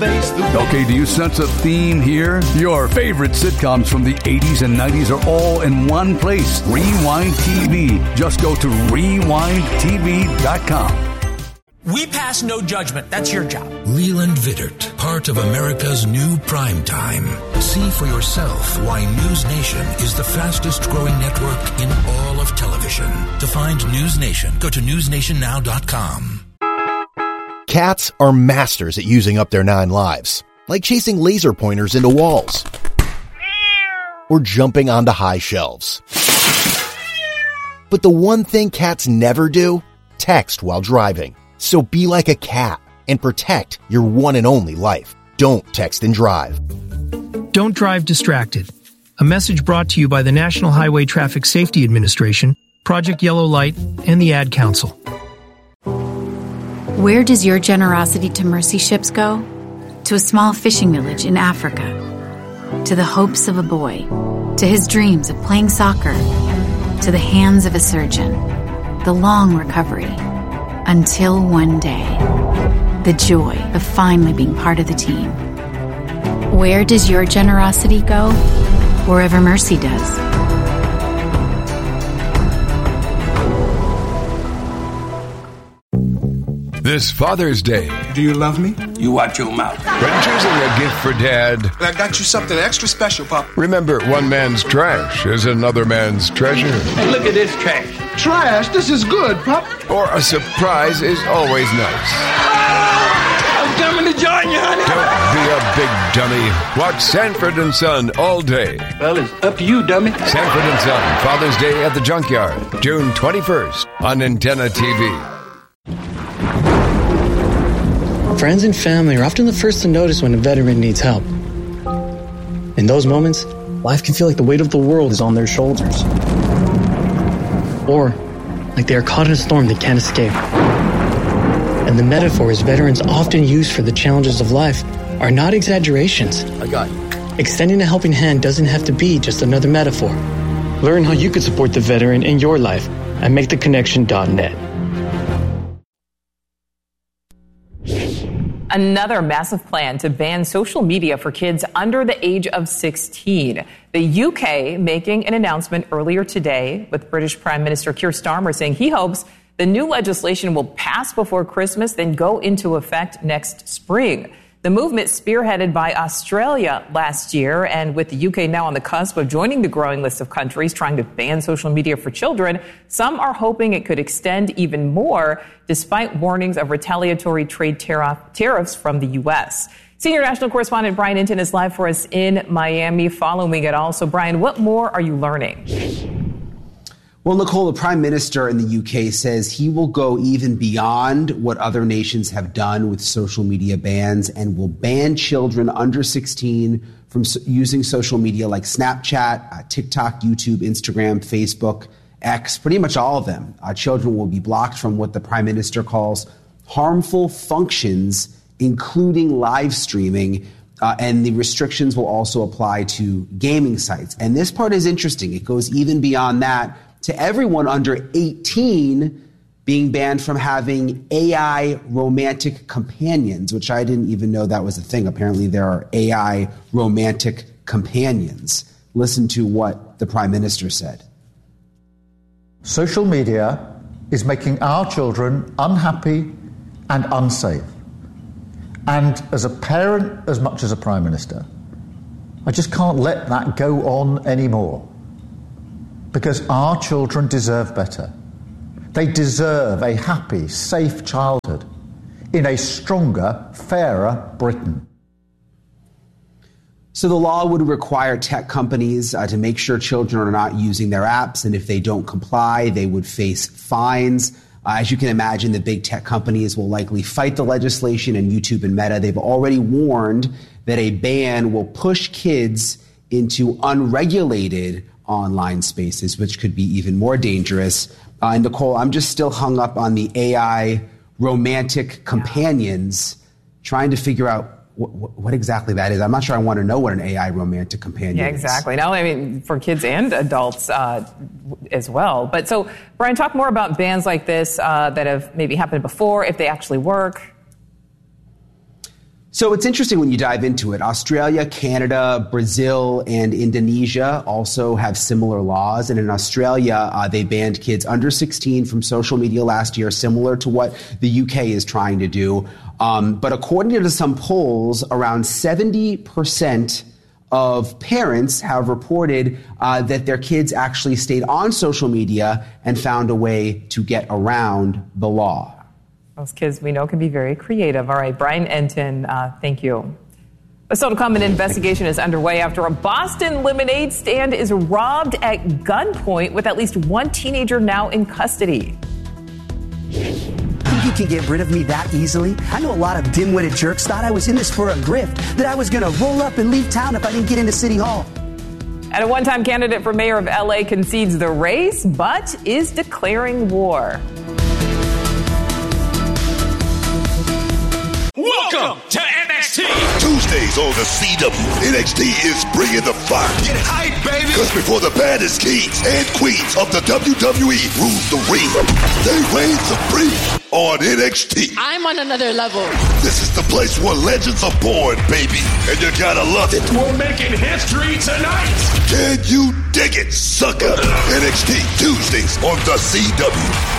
face the wind. Okay, do you sense a theme here? Your favorite sitcoms from the 80s and 90s are all in one place. Rewind TV. Just go to rewindtv.com. We pass no judgment. That's your job. Leland Vittert, part of America's new primetime. See for yourself why News Nation is the fastest growing network in all of television. To find News Nation, go to newsnationnow.com. Cats are masters at using up their 9 lives, like chasing laser pointers into walls or jumping onto high shelves. But the one thing cats never do? Text while driving. So be like a cat and protect your one and only life. Don't text and drive. Don't drive distracted. A message brought to you by the National Highway Traffic Safety Administration, Project Yellow Light, and the Ad Council. Where does your generosity to mercy ships go? To a small fishing village in Africa. To the hopes of a boy. To his dreams of playing soccer. To the hands of a surgeon. The long recovery. Until one day, the joy of finally being part of the team. Where does your generosity go? Wherever mercy does. This Father's Day. Do you love me? You watch your mouth. When choosing a gift for Dad, I got you something extra special, Pop. remember one man's trash is another man's treasure. Hey, look at this trash. Trash? This is good, Pop. Or a surprise is always nice. I'm coming to join you, honey. Don't be a big dummy. Watch Sanford and Son all day. Well, it's up to you, dummy. Sanford and Son, Father's Day at the Junkyard, June 21st on Antenna TV. Friends and family are often the first to notice when a veteran needs help. In those moments, life can feel like the weight of the world is on their shoulders. Or like they are caught in a storm they can't escape. And the metaphors veterans often use for the challenges of life are not exaggerations. I got you. Extending a helping hand doesn't have to be just another metaphor. Learn how you could support the veteran in your life at MakeTheConnection.net. Another massive plan to ban social media for kids under the age of 16. The UK making an announcement earlier today, with British Prime Minister Keir Starmer saying he hopes the new legislation will pass before Christmas, then go into effect next spring. The movement spearheaded by Australia last year, and with the UK now on the cusp of joining the growing list of countries trying to ban social media for children, some are hoping it could extend even more, despite warnings of retaliatory trade tariffs from the U.S. Senior national correspondent Brian Hinton is live for us in Miami following it all. So, Brian, what more are you learning? Well, Nicole, the Prime Minister in the UK says he will go even beyond what other nations have done with social media bans and will ban children under 16 from using social media like Snapchat, TikTok, YouTube, Instagram, Facebook, X, pretty much all of them. Children will be blocked from what the Prime Minister calls harmful functions, including live streaming. And the restrictions will also apply to gaming sites. And this part is interesting. It goes even beyond that, to everyone under 18 being banned from having AI romantic companions, which I didn't even know that was a thing. Apparently there are AI romantic companions. Listen to what the Prime Minister said. Social media is making our children unhappy and unsafe. And as a parent, as much as a Prime Minister, I just can't let that go on anymore. Because our children deserve better. They deserve a happy, safe childhood in a stronger, fairer Britain. So the law would require tech companies to make sure children are not using their apps, and if they don't comply, they would face fines. As you can imagine, the big tech companies will likely fight the legislation, and YouTube and Meta, they've already warned that a ban will push kids into unregulated online spaces, which could be even more dangerous. And Nicole, I'm just still hung up on the AI romantic companions, trying to figure out what exactly that is. I'm not sure I want to know what an AI romantic companion is. Yeah, exactly. No, I mean, for kids and adults as well. But so, Brian, talk more about bans like this that have maybe happened before, if they actually work. So it's interesting when you dive into it. Australia, Canada, Brazil, and Indonesia also have similar laws. And in Australia, they banned kids under 16 from social media last year, similar to what the UK is trying to do. But according to some polls, around 70% of parents have reported that their kids actually stayed on social media and found a way to get around the law. Those kids we know can be very creative. All right, Brian Enton, thank you. A Soda Common investigation is underway after a Boston lemonade stand is robbed at gunpoint with at least one teenager now in custody. Think you can get rid of me that easily? I know a lot of dim-witted jerks thought I was in this for a grift, that I was going to roll up and leave town if I didn't get into City Hall. And a one-time candidate for mayor of LA concedes the race, but is declaring war. Welcome to NXT. Tuesdays on the CW. NXT is bringing the fire. Get hype, baby. Because before the baddest kings and queens of the WWE rule the ring, they reign supreme on NXT. I'm on another level. This is the place where legends are born, baby. And you gotta love it. We're making history tonight. Can you dig it, sucker? NXT Tuesdays on the CW.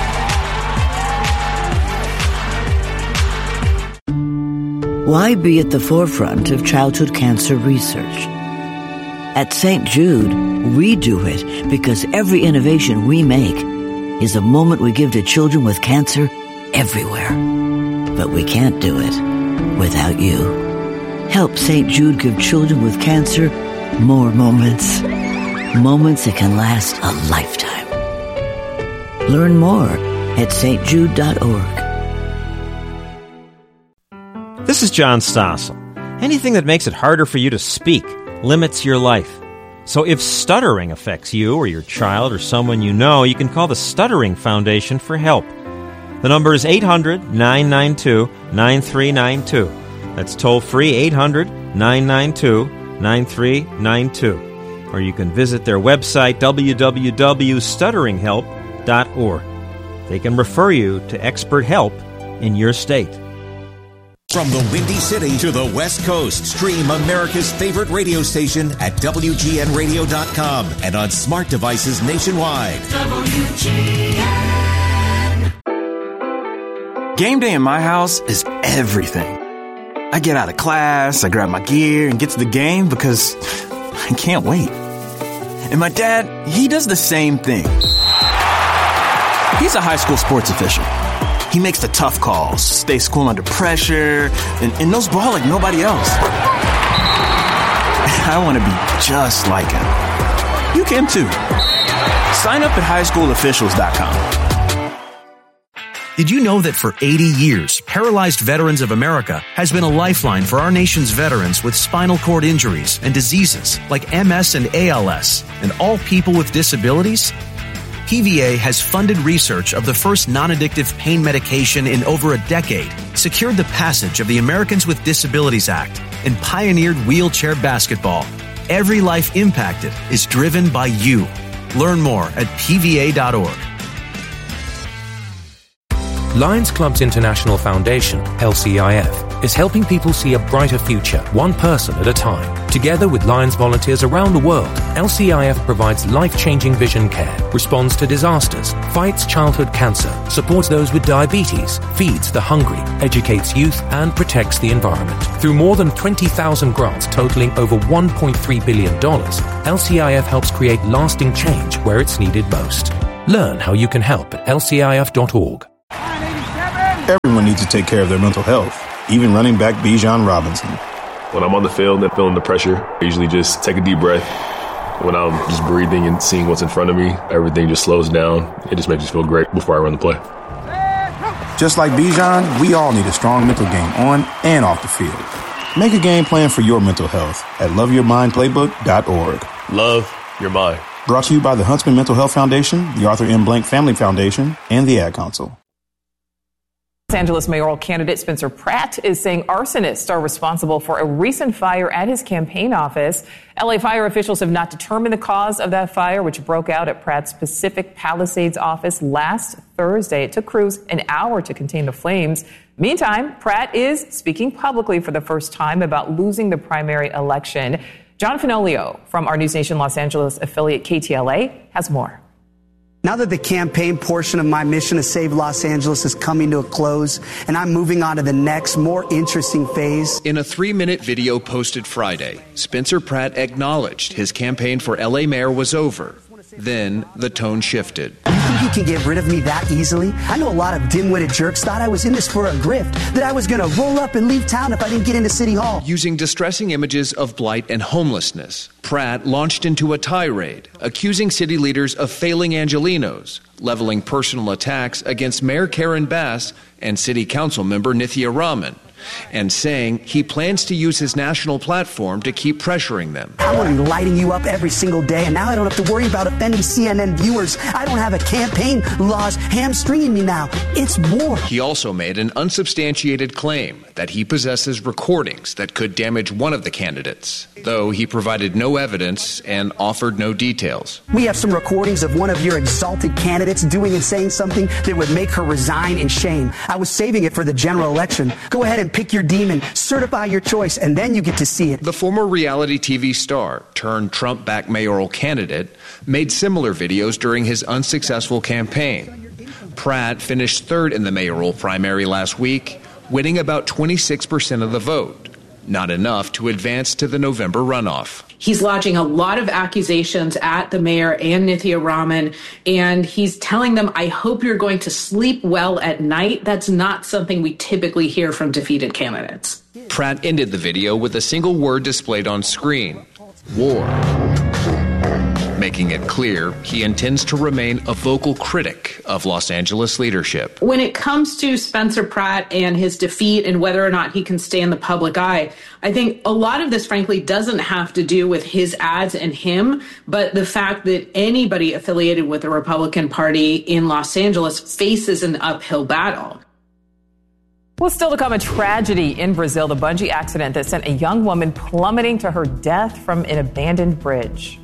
Why be at the forefront of childhood cancer research? At St. Jude, we do it because every innovation we make is a moment we give to children with cancer everywhere. But we can't do it without you. Help St. Jude give children with cancer more moments. Moments that can last a lifetime. Learn more at stjude.org. This is John Stossel. Anything that makes it harder for you to speak limits your life. So if stuttering affects you or your child or someone you know, you can call the Stuttering Foundation for help. The number is 800-992-9392. That's toll-free 800-992-9392. Or you can visit their website, www.stutteringhelp.org. They can refer you to expert help in your state. From the Windy City to the West Coast, stream America's favorite radio station at WGNradio.com and on smart devices nationwide. WGN. Game day in my house is everything. I get out of class, I grab my gear and get to the game because I can't wait. And my dad, he does the same thing. He's a high school sports official. He makes the tough calls, stays cool under pressure, and knows ball like nobody else. I want to be just like him. You can too. Sign up at highschoolofficials.com. Did you know that for 80 years, Paralyzed Veterans of America has been a lifeline for our nation's veterans with spinal cord injuries and diseases like MS and ALS, and all people with disabilities? PVA has funded research of the first non-addictive pain medication in over a decade, secured the passage of the Americans with Disabilities Act, and pioneered wheelchair basketball. Every life impacted is driven by you. Learn more at pva.org. Lions Clubs International Foundation, LCIF, is helping people see a brighter future, one person at a time. Together with Lions volunteers around the world, LCIF provides life-changing vision care, responds to disasters, fights childhood cancer, supports those with diabetes, feeds the hungry, educates youth, and protects the environment. Through more than 20,000 grants totaling over $1.3 billion, LCIF helps create lasting change where it's needed most. Learn how you can help at lcif.org. Everyone needs to take care of their mental health, even running back Bijan Robinson. When I'm on the field and feeling the pressure, I usually just take a deep breath. When I'm just breathing and seeing what's in front of me, everything just slows down. It just makes me feel great before I run the play. Just like Bijan, we all need a strong mental game on and off the field. Make a game plan for your mental health at loveyourmindplaybook.org. Love your mind. Brought to you by the Huntsman Mental Health Foundation, the Arthur M. Blank Family Foundation, and the Ad Council. Los Angeles mayoral candidate Spencer Pratt is saying arsonists are responsible for a recent fire at his campaign office. LA fire officials have not determined the cause of that fire, which broke out at Pratt's Pacific Palisades office last Thursday. It took crews an hour to contain the flames. Meantime, Pratt is speaking publicly for the first time about losing the primary election. John Fenolio from our News Nation Los Angeles affiliate KTLA has more. Now that the campaign portion of my mission to save Los Angeles is coming to a close, and I'm moving on to the next, more interesting phase. In a 3-minute video posted Friday, Spencer Pratt acknowledged his campaign for LA mayor was over. Then the tone shifted. You think you can get rid of me that easily? I know a lot of dim-witted jerks thought I was in this for a grift, that I was going to roll up and leave town if I didn't get into City Hall. Using distressing images of blight and homelessness, Pratt launched into a tirade, accusing city leaders of failing Angelenos, leveling personal attacks against Mayor Karen Bass and City Council member Nithya Raman, and saying he plans to use his national platform to keep pressuring them. I'm going to be lighting you up every single day, and now I don't have to worry about offending CNN viewers. I don't have a campaign laws hamstringing me now. It's war. He also made an unsubstantiated claim that he possesses recordings that could damage one of the candidates, though he provided no evidence and offered no details. We have some recordings of one of your exalted candidates doing and saying something that would make her resign in shame. I was saving it for the general election. Go ahead and pick your demon, certify your choice, and then you get to see it. The former reality TV star turned Trump-backed mayoral candidate made similar videos during his unsuccessful campaign. Pratt finished third in the mayoral primary last week, winning about 26% of the vote. Not enough to advance to the November runoff. He's lodging a lot of accusations at the mayor and Nithya Raman, and he's telling them, I hope you're going to sleep well at night. That's not something we typically hear from defeated candidates. Pratt ended the video with a single word displayed on screen: war. Making it clear he intends to remain a vocal critic of Los Angeles leadership. When it comes to Spencer Pratt and his defeat and whether or not he can stay in the public eye, I think a lot of this, frankly, doesn't have to do with his ads and him, but the fact that anybody affiliated with the Republican Party in Los Angeles faces an uphill battle. Well, still to come, a tragedy in Brazil, the bungee accident that sent a young woman plummeting to her death from an abandoned bridge.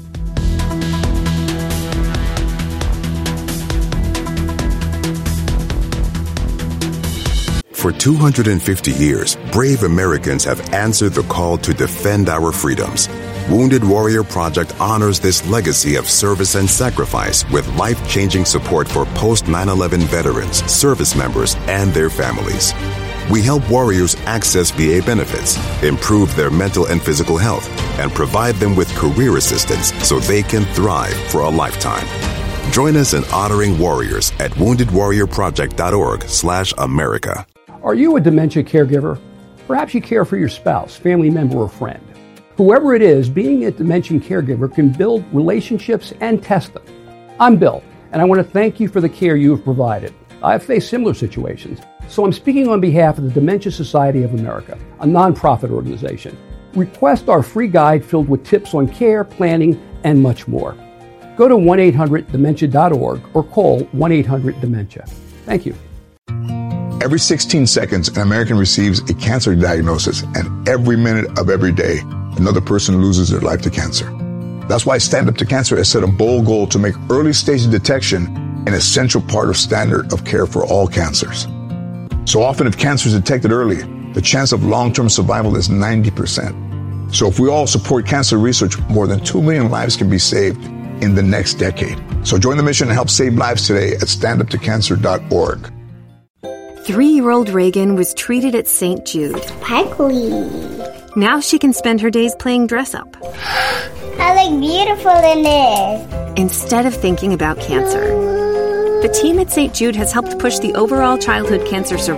For 250 years, brave Americans have answered the call to defend our freedoms. Wounded Warrior Project honors this legacy of service and sacrifice with life-changing support for post-9/11 veterans, service members, and their families. We help warriors access VA benefits, improve their mental and physical health, and provide them with career assistance so they can thrive for a lifetime. Join us in honoring warriors at woundedwarriorproject.org/America. Are you a dementia caregiver? Perhaps you care for your spouse, family member, or friend. Whoever it is, being a dementia caregiver can build relationships and test them. I'm Bill, and I want to thank you for the care you have provided. I've faced similar situations, so I'm speaking on behalf of the Dementia Society of America, a nonprofit organization. Request our free guide filled with tips on care, planning, and much more. Go to 1-800-DEMENTIA.org or call 1-800-DEMENTIA. Thank you. Every 16 seconds, an American receives a cancer diagnosis, and every minute of every day, another person loses their life to cancer. That's why Stand Up to Cancer has set a bold goal to make early stage detection an essential part of standard of care for all cancers. So often, if cancer is detected early, the chance of long-term survival is 90%. So if we all support cancer research, more than 2 million lives can be saved in the next decade. So join the mission and help save lives today at standuptocancer.org. 3-year-old Reagan was treated at St. Jude. Sparkly. Now she can spend her days playing dress-up. I look beautiful in this. Instead of thinking about cancer. The team at St. Jude has helped push the overall childhood cancer survival